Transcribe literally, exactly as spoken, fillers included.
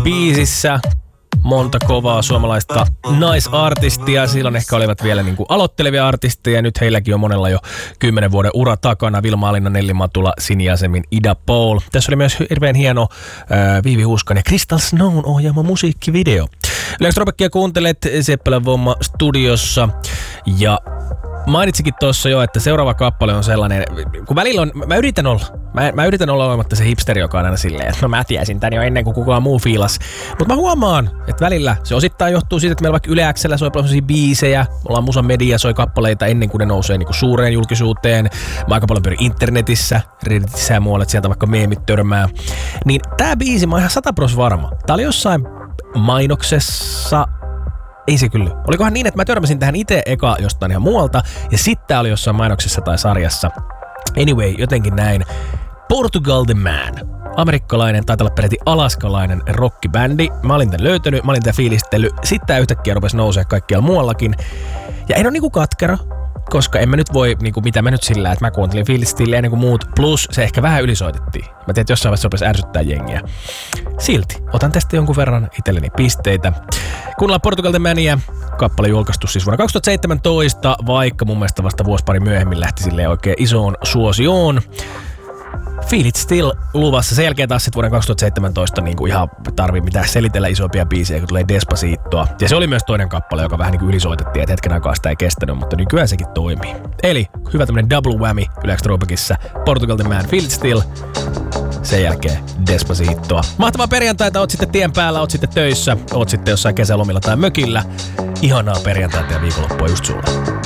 biisissä monta kovaa suomalaista naisartistia. Silloin ehkä olivat vielä niin kuin aloittelevia artisteja. Nyt heilläkin on monella jo kymmenen vuoden ura takana. Vilma Alinna, Nelli Matula, Sini Jasemin, Ida Paul. Tässä oli myös hirveän hieno äh, Viivi Huskan ja Crystal Snown ohjaama musiikkivideo. Yleensä Tropicia kuuntelet Seppälän Vomma studiossa ja mainitsikin tuossa jo, että seuraava kappale on sellainen, kun välillä on, mä yritän olla, mä, mä yritän olla olematta se hipsteri, joka on aina silleen, että no mä tiesin tän jo ennen kuin kukaan muu fiilas. Mutta mä huomaan, että välillä se osittain johtuu siitä, että meillä vaikka Yle X:llä soi paljon sellaisia biisejä, me ollaan Musa Media soi kappaleita ennen kuin ne nousee niin kuin suureen julkisuuteen. Mä aika paljon pyrin internetissä, Redditissä ja muualle, että sieltä vaikka meemit törmää. Niin tää biisi, mä oon ihan sata pros varma. Tää oli jossain mainoksessa. Ei se kyllä. Olikohan niin, että mä törmäsin tähän itse eka jostain ihan muualta, ja sitten oli jossain mainoksessa tai sarjassa. Anyway, jotenkin näin. Portugal The Man. Amerikkalainen, taitaa olla peräti alaskalainen rockibändi. Mä olin tän löytänyt, mä olin tän fiilistellyt. Sitten tää yhtäkkiä rupesi nousee kaikkialla muuallakin. Ja en ole niinku katkera, koska en mä nyt voi, niinku, mitä mä nyt sillä, että mä kuuntelin fiilistilleen ennen kuin muut. Plus se ehkä vähän ylisoitettiin. Mä tiedän, että jossain vaiheessa rupesi ärsyttää jengiä. Silti, otan tästä jonkun verran itselleni pisteitä. Kuunnellaan Portugal The Mania. Kappale julkaistu siis vuonna kaksituhattaseitsemäntoista, vaikka mun mielestä vasta vuosi pari myöhemmin lähti silleen oikein isoon suosioon. Feel It Still luvassa. Sen jälkeen taas sit vuoden kaksituhattaseitsemäntoista niin kuin ihan tarvii mitään selitellä isompia biisejä, kun tulee Despacitoa. Ja se oli myös toinen kappale, joka vähän niin kuin ylisoitettiin, että hetken aikaa sitä ei kestänyt, mutta nykyään sekin toimii. Eli hyvä tämmönen double whammy Yle X Tropicissa. Portugal The Man, Feel It Still. Sen jälkeen Despacitoa. Mahtavaa perjantaita, oot sitten tien päällä, oot sitten töissä, oot sitten jossain kesälomilla tai mökillä. Ihanaa perjantaita ja viikonloppua just sulle.